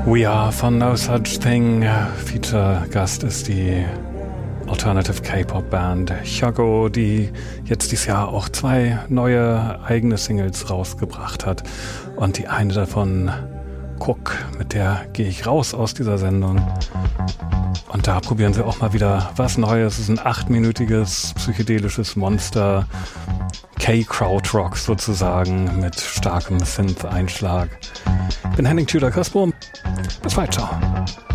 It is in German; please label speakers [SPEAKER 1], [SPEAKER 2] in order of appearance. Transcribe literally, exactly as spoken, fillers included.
[SPEAKER 1] We Are von No Such Thing. Feature-Gast ist die Alternative K-Pop-Band Hyogo, die jetzt dieses Jahr auch zwei neue eigene Singles rausgebracht hat. Und die eine davon, Cook, mit der gehe ich raus aus dieser Sendung. Und da probieren sie auch mal wieder was Neues. Es ist ein achtminütiges psychedelisches Monster. K-Krautrock sozusagen mit starkem Synth-Einschlag. Ich bin Henning Tudor-Crespo. Bis bald, ciao.